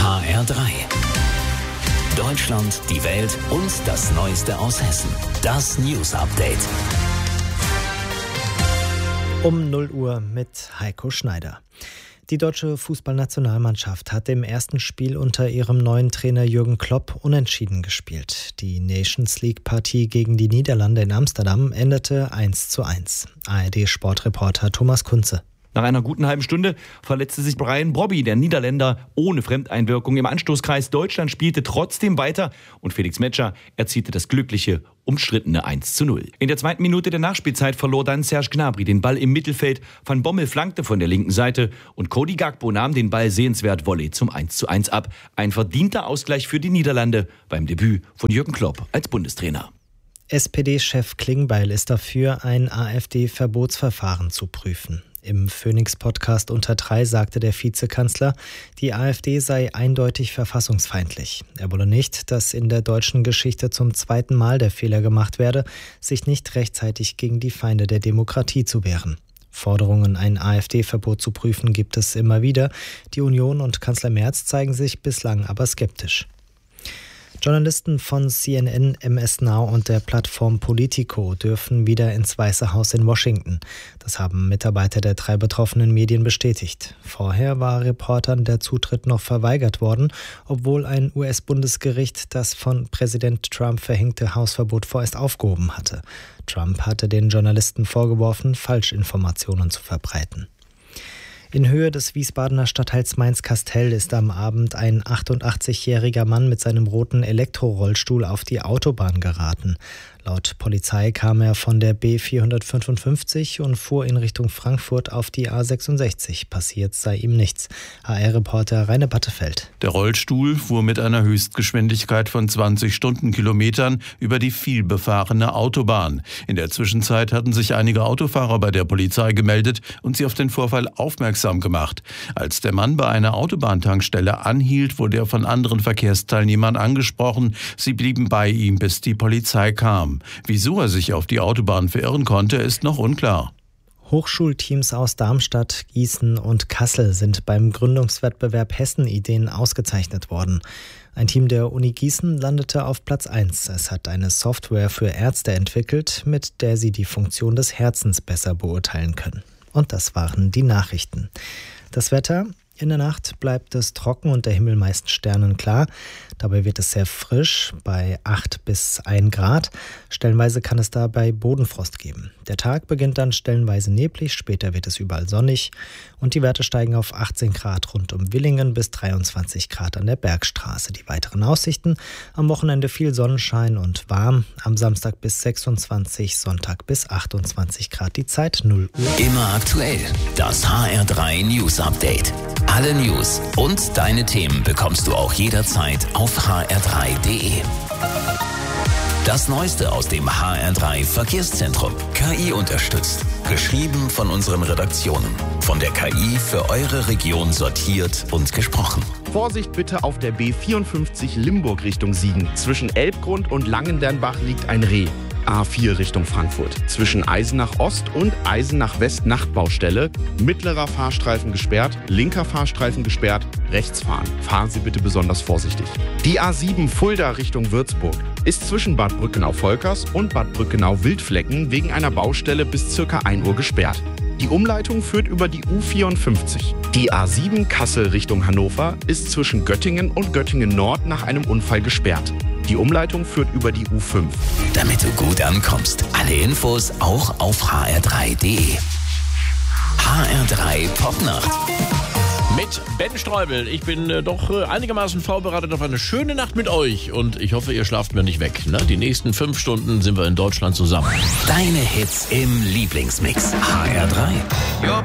HR3. Deutschland, die Welt und das Neueste aus Hessen. Das News Update. Um 0 Uhr mit Heiko Schneider. Die deutsche Fußballnationalmannschaft hat im ersten Spiel unter ihrem neuen Trainer Jürgen Klopp unentschieden gespielt. Die Nations League-Partie gegen die Niederlande in Amsterdam endete 1:1. ARD-Sportreporter Thomas Kunze. Nach einer guten halben Stunde verletzte sich Brian Brobby, der Niederländer, ohne Fremdeinwirkung im Anstoßkreis. Deutschland spielte trotzdem weiter und Felix Metscher erzielte das glückliche, umstrittene 1:0. In der 2. Minute der Nachspielzeit verlor dann Serge Gnabry den Ball im Mittelfeld. Van Bommel flankte von der linken Seite und Cody Gakpo nahm den Ball sehenswert Volley zum 1:1 ab. Ein verdienter Ausgleich für die Niederlande beim Debüt von Jürgen Klopp als Bundestrainer. SPD-Chef Klingbeil ist dafür, ein AfD-Verbotsverfahren zu prüfen. Im Phoenix-Podcast Unter 3 sagte der Vizekanzler, die AfD sei eindeutig verfassungsfeindlich. Er wolle nicht, dass in der deutschen Geschichte zum zweiten Mal der Fehler gemacht werde, sich nicht rechtzeitig gegen die Feinde der Demokratie zu wehren. Forderungen, ein AfD-Verbot zu prüfen, gibt es immer wieder. Die Union und Kanzler Merz zeigen sich bislang aber skeptisch. Journalisten von CNN, MS Now und der Plattform Politico dürfen wieder ins Weiße Haus in Washington. Das haben Mitarbeiter der 3 betroffenen Medien bestätigt. Vorher war Reportern der Zutritt noch verweigert worden, obwohl ein US-Bundesgericht das von Präsident Trump verhängte Hausverbot vorerst aufgehoben hatte. Trump hatte den Journalisten vorgeworfen, Falschinformationen zu verbreiten. In Höhe des Wiesbadener Stadtteils Mainz-Kastell ist am Abend ein 88-jähriger Mann mit seinem roten Elektrorollstuhl auf die Autobahn geraten. Laut Polizei kam er von der B455 und fuhr in Richtung Frankfurt auf die A66. Passiert sei ihm nichts. HR-Reporter Rainer Battefeld. Der Rollstuhl fuhr mit einer Höchstgeschwindigkeit von 20 Stundenkilometern über die vielbefahrene Autobahn. In der Zwischenzeit hatten sich einige Autofahrer bei der Polizei gemeldet und sie auf den Vorfall aufmerksam gemacht. Als der Mann bei einer Autobahntankstelle anhielt, wurde er von anderen Verkehrsteilnehmern angesprochen. Sie blieben bei ihm, bis die Polizei kam. Wieso er sich auf die Autobahn verirren konnte, ist noch unklar. Hochschulteams aus Darmstadt, Gießen und Kassel sind beim Gründungswettbewerb Hessen-Ideen ausgezeichnet worden. Ein Team der Uni Gießen landete auf Platz 1. Es hat eine Software für Ärzte entwickelt, mit der sie die Funktion des Herzens besser beurteilen können. Und das waren die Nachrichten. Das Wetter: In der Nacht bleibt es trocken und der Himmel meist sternenklar. Dabei wird es sehr frisch, bei 8 bis 1 Grad. Stellenweise kann es dabei Bodenfrost geben. Der Tag beginnt dann stellenweise neblig, später wird es überall sonnig. Und die Werte steigen auf 18 Grad rund um Villingen bis 23 Grad an der Bergstraße. Die weiteren Aussichten: am Wochenende viel Sonnenschein und warm. Am Samstag bis 26, Sonntag bis 28 Grad. Die Zeit 0 Uhr. Immer aktuell. Das HR3 News Update. Alle News und deine Themen bekommst du auch jederzeit auf hr3.de. Das Neueste aus dem HR3 Verkehrszentrum. KI unterstützt. Geschrieben von unseren Redaktionen. Von der KI für eure Region sortiert und gesprochen. Vorsicht bitte auf der B54 Limburg Richtung Siegen. Zwischen Elbgrund und Langendernbach liegt ein Reh. A4 Richtung Frankfurt. Zwischen Eisenach Ost und Eisenach West Nachtbaustelle. Mittlerer Fahrstreifen gesperrt, linker Fahrstreifen gesperrt, rechts fahren. Fahren Sie bitte besonders vorsichtig. Die A7 Fulda Richtung Würzburg ist zwischen Bad Brückenau-Volkers und Bad Brückenau-Wildflecken wegen einer Baustelle bis ca. 1 Uhr gesperrt. Die Umleitung führt über die U54. Die A7 Kassel Richtung Hannover ist zwischen Göttingen und Göttingen Nord nach einem Unfall gesperrt. Die Umleitung führt über die U5. Damit du gut ankommst. Alle Infos auch auf hr3.de. HR3 Popnacht. Mit Ben Streubel. Ich bin doch einigermaßen vorbereitet auf eine schöne Nacht mit euch. Und ich hoffe, ihr schlaft mir nicht weg. Ne? Die nächsten 5 Stunden sind wir in Deutschland zusammen. Deine Hits im Lieblingsmix. HR3.